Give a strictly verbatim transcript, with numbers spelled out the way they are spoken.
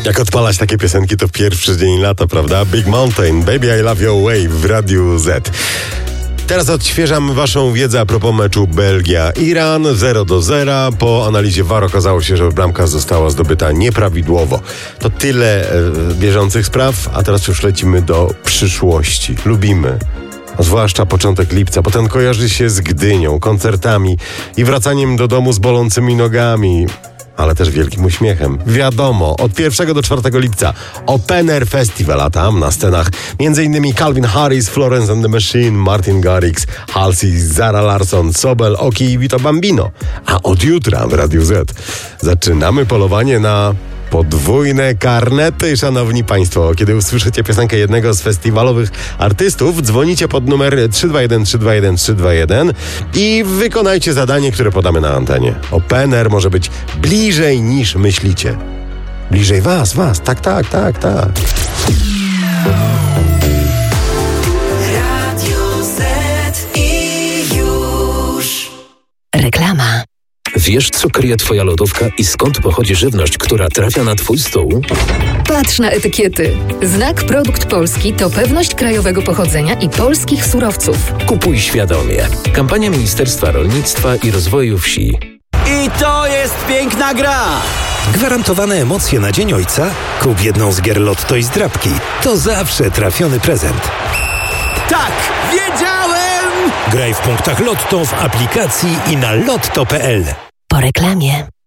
Jak odpalać takie piosenki, to pierwszy dzień lata, prawda? Big Mountain, Baby I Love Your Way w Radiu Z. Teraz odświeżam waszą wiedzę a propos meczu Belgia-Iran zero do zera. Po analizie V A R okazało się, że bramka została zdobyta nieprawidłowo. To tyle e, bieżących spraw, a teraz już lecimy do przyszłości. Lubimy. Zwłaszcza początek lipca, bo ten kojarzy się z Gdynią, koncertami i wracaniem do domu z bolącymi nogami, ale też wielkim uśmiechem. Wiadomo, od pierwszego do czwartego lipca Open Air Festival, a tam na scenach m.in. Calvin Harris, Florence and the Machine, Martin Garrix, Halsey, Zara Larsson, Sobel, Oki i Vito Bambino. A od jutra w Radiu Z zaczynamy polowanie na podwójne karnety, szanowni państwo. Kiedy usłyszycie piosenkę jednego z festiwalowych artystów, dzwonicie pod numer trzy dwa jeden trzy dwa jeden trzy dwa jeden i wykonajcie zadanie, które podamy na antenie. Open Air może być bliżej niż myślicie. Bliżej was, was. Tak, tak, tak, tak. Radio Z i już. Reklama. Wiesz, co kryje twoja lodówka i skąd pochodzi żywność, która trafia na twój stół? Patrz na etykiety. Znak Produkt Polski to pewność krajowego pochodzenia i polskich surowców. Kupuj świadomie. Kampania Ministerstwa Rolnictwa i Rozwoju Wsi. I to jest piękna gra! Gwarantowane emocje na Dzień Ojca? Kup jedną z gier Lotto i zdrabki. To zawsze trafiony prezent. Tak, wiedziałem! Graj w punktach Lotto w aplikacji i na lotto kropka p l. Po reklamie.